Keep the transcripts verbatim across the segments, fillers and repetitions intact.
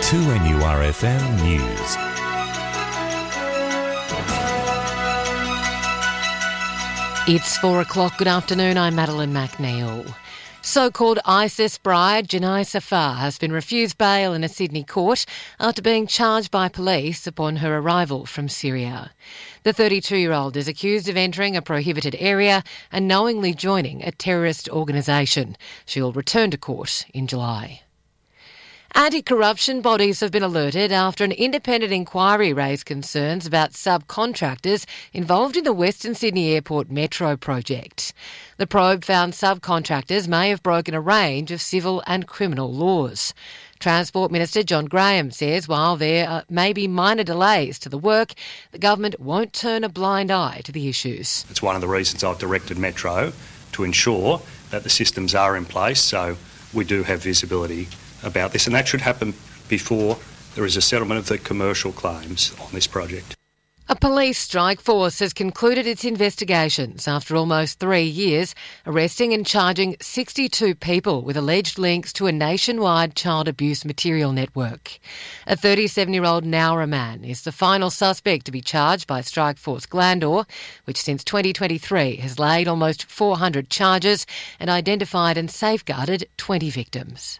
two N U R F M News. It's four o'clock. Good afternoon. I'm Madeline McNeil. So-called ISIS bride Janai Safar has been refused bail in a Sydney court after being charged by police upon her arrival from Syria. The thirty-two-year-old is accused of entering a prohibited area and knowingly joining a terrorist organisation. She'll return to court in July. Anti-corruption bodies have been alerted after an independent inquiry raised concerns about subcontractors involved in the Western Sydney Airport Metro project. The probe found subcontractors may have broken a range of civil and criminal laws. Transport Minister John Graham says while there may be minor delays to the work, the government won't turn a blind eye to the issues. It's one of the reasons I've directed Metro to ensure that the systems are in place so we do have visibility about this, and that should happen before there is a settlement of the commercial claims on this project. A police strike force has concluded its investigations after almost three years, arresting and charging sixty-two people with alleged links to a nationwide child abuse material network. A thirty-seven-year-old Nowra man is the final suspect to be charged by Strike Force Glandore, which since twenty twenty-three has laid almost four hundred charges and identified and safeguarded twenty victims.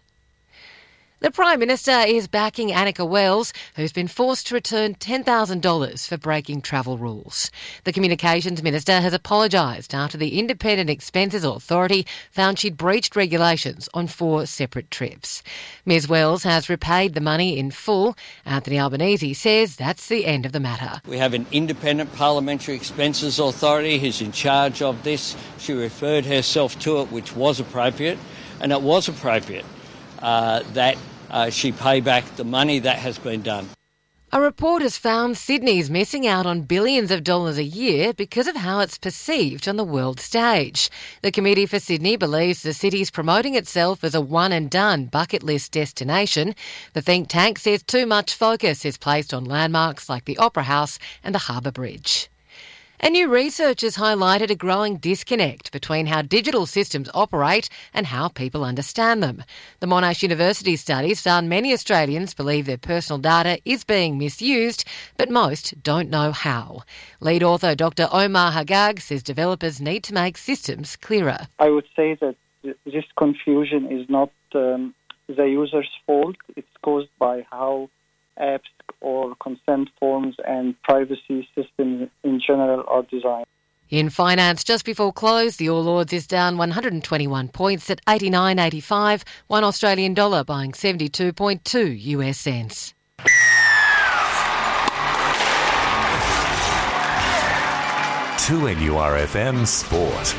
The Prime Minister is backing Annika Wells, who's been forced to return ten thousand dollars for breaking travel rules. The Communications Minister has apologised after the Independent Expenses Authority found she'd breached regulations on four separate trips. Ms Wells has repaid the money in full. Anthony Albanese says that's the end of the matter. We have an Independent Parliamentary Expenses Authority who's in charge of this. She referred herself to it, which was appropriate, and it was appropriate. Uh, that uh, she pay back the money that has been done. A report has found Sydney's missing out on billions of dollars a year because of how it's perceived on the world stage. The Committee for Sydney believes the city's promoting itself as a one-and-done bucket list destination. The think tank says too much focus is placed on landmarks like the Opera House and the Harbour Bridge. And new research has highlighted a growing disconnect between how digital systems operate and how people understand them. The Monash University studies found many Australians believe their personal data is being misused, but most don't know how. Lead author Doctor Omar Haggag says developers need to make systems clearer. I would say that this confusion is not um, the user's fault. It's caused by how apps or consent forms and privacy systems in general are designed. In finance, just before close, the All Ords is down one hundred twenty-one points at eighty-nine eighty-five, one Australian dollar buying seventy-two point two U S cents. two N U R F M Sport.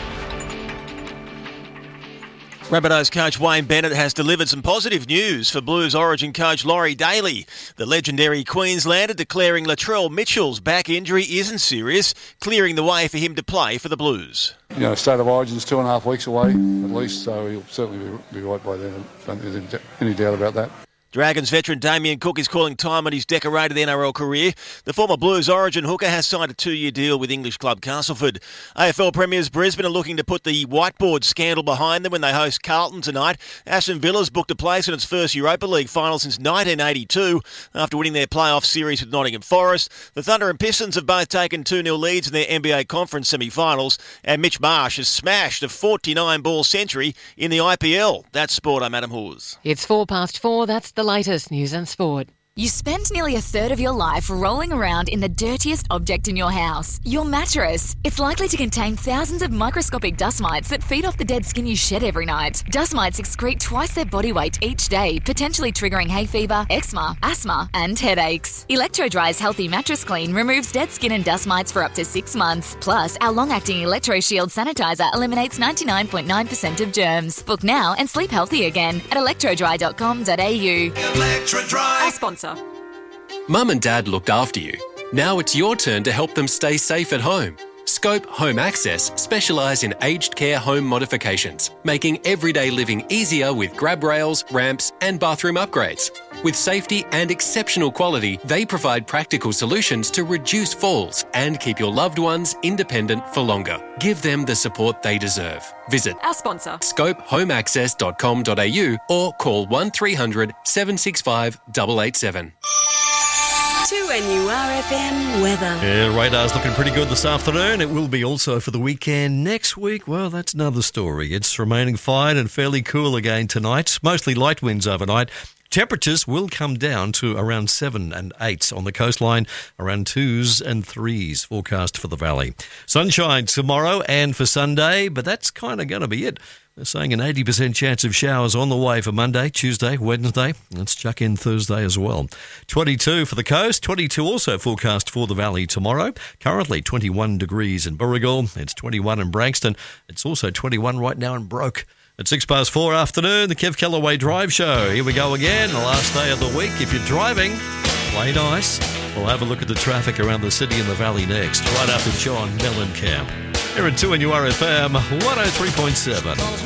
Rabbitohs coach Wayne Bennett has delivered some positive news for Blues Origin coach Laurie Daly. The legendary Queenslander declaring Latrell Mitchell's back injury isn't serious, clearing the way for him to play for the Blues. You know, State of Origin's two and a half weeks away at least, so he'll certainly be, be right by then. I don't think there's any doubt about that. Dragons veteran Damien Cook is calling time on his decorated N R L career. The former Blues Origin hooker has signed a two-year deal with English club Castleford. A F L Premiers Brisbane are looking to put the whiteboard scandal behind them when they host Carlton tonight. Aston Villa's booked a place in its first Europa League final since nineteen eighty-two after winning their playoff series with Nottingham Forest. The Thunder and Pistons have both taken two nil leads in their N B A conference semi-finals, and Mitch Marsh has smashed a forty-nine ball century in the I P L. That's sport. I'm Adam Hawes. It's four past four. That's the latest news and sport. You spend nearly a third of your life rolling around in the dirtiest object in your house, your mattress. It's likely to contain thousands of microscopic dust mites that feed off the dead skin you shed every night. Dust mites excrete twice their body weight each day, potentially triggering hay fever, eczema, asthma, and headaches. Electro-Dry's Healthy Mattress Clean removes dead skin and dust mites for up to six months. Plus, our long-acting Electro Shield sanitizer eliminates ninety-nine point nine percent of germs. Book now and sleep healthy again at electro dry dot com dot a u. Electro-Dry. Our sponsor. Mum and Dad looked after you. Now it's your turn to help them stay safe at home. Scope Home Access specialise in aged care home modifications, making everyday living easier with grab rails, ramps and bathroom upgrades. With safety and exceptional quality, they provide practical solutions to reduce falls and keep your loved ones independent for longer. Give them the support they deserve. Visit Our sponsor, scope home access dot com dot a u or call one three hundred seven six five eight eight seven. two N U R F M weather. Yeah, radar's looking pretty good this afternoon. It will be also for the weekend. Next week, well, that's another story. It's remaining fine and fairly cool again tonight. Mostly light winds overnight. Temperatures will come down to around seven and eight on the coastline, around twos and threes forecast for the valley. Sunshine tomorrow and for Sunday, but that's kind of going to be it. They're saying an eighty percent chance of showers on the way for Monday, Tuesday, Wednesday. Let's chuck in Thursday as well. twenty-two for the coast, twenty-two also forecast for the valley tomorrow. Currently twenty-one degrees in Burrigal. It's twenty-one in Branxton. It's also twenty-one right now in Broke. At six past four afternoon, the Kev Callaway Drive Show. Here we go again, the last day of the week. If you're driving, play nice. We'll have a look at the traffic around the city and the valley next, right after John Mellencamp. Here at two N U R F M one oh three point seven.